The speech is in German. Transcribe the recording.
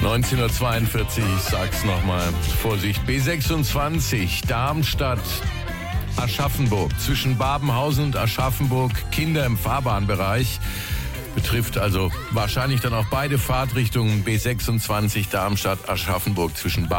19:42 Uhr, ich sag's nochmal. Vorsicht, B26, Darmstadt, Aschaffenburg. Zwischen Babenhausen und Aschaffenburg Kinder im Fahrbahnbereich. Betrifft also wahrscheinlich dann auch beide Fahrtrichtungen. B26, Darmstadt, Aschaffenburg zwischen